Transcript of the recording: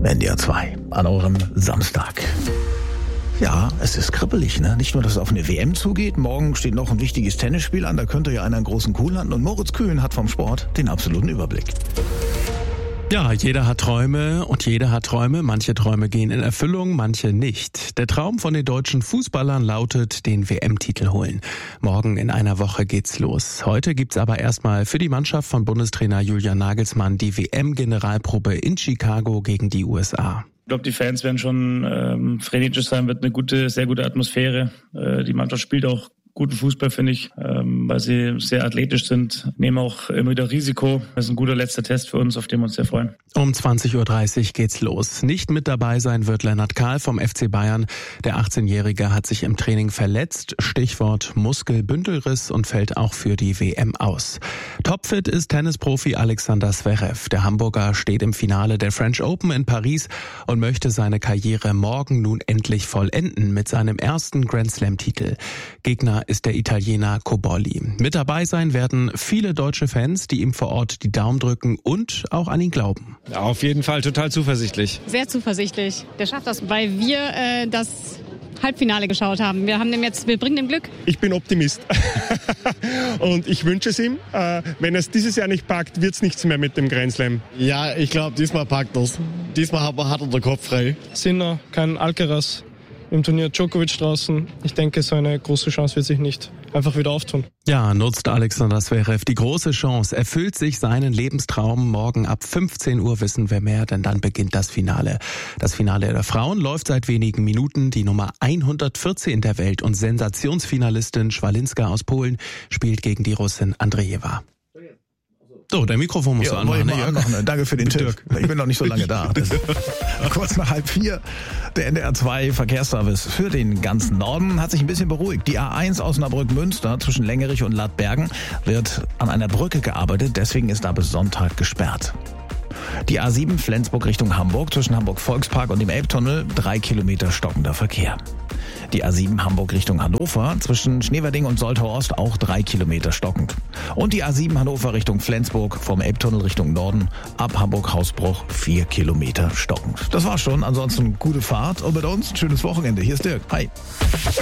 NDR 2 an eurem Samstag. Ja, es ist kribbelig, ne? Nicht nur, dass es auf eine WM zugeht, morgen steht noch ein wichtiges Tennisspiel an, da könnte ja einer einen großen Coup landen und Moritz Kühn hat vom Sport den absoluten Überblick. Ja, jeder hat Träume und jeder hat Träume. Manche Träume gehen in Erfüllung, manche nicht. Der Traum von den deutschen Fußballern lautet, den WM-Titel holen. Morgen in einer Woche geht's los. Heute gibt's aber erstmal für die Mannschaft von Bundestrainer Julian Nagelsmann die WM-Generalprobe in Chicago gegen die USA. Ich glaube, die Fans werden schon frenetisch sein, wird eine sehr gute Atmosphäre. Die Mannschaft spielt auch guten Fußball, finde ich, weil sie sehr athletisch sind, nehmen auch immer wieder Risiko. Das ist ein guter letzter Test für uns, auf den wir uns sehr freuen. Um 20.30 Uhr geht's los. Nicht mit dabei sein wird Lennart Kahl vom FC Bayern. Der 18-Jährige hat sich im Training verletzt, Stichwort Muskelbündelriss, und fällt auch für die WM aus. Topfit ist Tennisprofi Alexander Zverev. Der Hamburger steht im Finale der French Open in Paris und möchte seine Karriere morgen nun endlich vollenden mit seinem ersten Grand-Slam-Titel. Gegner ist der Italiener Cobolli. Mit dabei sein werden viele deutsche Fans, die ihm vor Ort die Daumen drücken und auch an ihn glauben. Ja, auf jeden Fall total zuversichtlich. Sehr zuversichtlich. Der schafft das, weil wir das Halbfinale geschaut haben. Wir bringen ihm Glück. Ich bin Optimist und ich wünsche es ihm. Wenn er es dieses Jahr nicht packt, wird es nichts mehr mit dem Grand Slam. Ja, ich glaube, diesmal packt er es. Diesmal hat er den Kopf frei. Sinner, kein Alcaraz. Im Turnier Djokovic draußen. Ich denke, so eine große Chance wird sich nicht einfach wieder auftun. Ja, nutzt Alexander Zverev die große Chance, erfüllt sich seinen Lebenstraum. Morgen ab 15 Uhr wissen wir mehr, denn dann beginnt das Finale. Das Finale der Frauen läuft seit wenigen Minuten. Die Nummer 114 der Welt und Sensationsfinalistin Schwalinska aus Polen spielt gegen die Russin Andrejewa. So, dein Mikrofon muss anmachen. Danke für den Tipp. Ich bin noch nicht so lange da. Kurz nach 3:30. Der NDR 2 Verkehrsservice für den ganzen Norden hat sich ein bisschen beruhigt. Die A1 Osnabrück-Münster zwischen Lengerich und Ladbergen wird an einer Brücke gearbeitet. Deswegen ist da bis Sonntag gesperrt. Die A7 Flensburg Richtung Hamburg zwischen Hamburg-Volkspark und dem Elbtunnel 3 Kilometer stockender Verkehr. Die A7 Hamburg Richtung Hannover zwischen Schneverding und Soltau-Ost auch 3 Kilometer stockend. Und die A7 Hannover Richtung Flensburg vom Elbtunnel Richtung Norden ab Hamburg-Hausbruch 4 Kilometer stockend. Das war's schon. Ansonsten gute Fahrt und mit uns ein schönes Wochenende. Hier ist Dirk. Hi.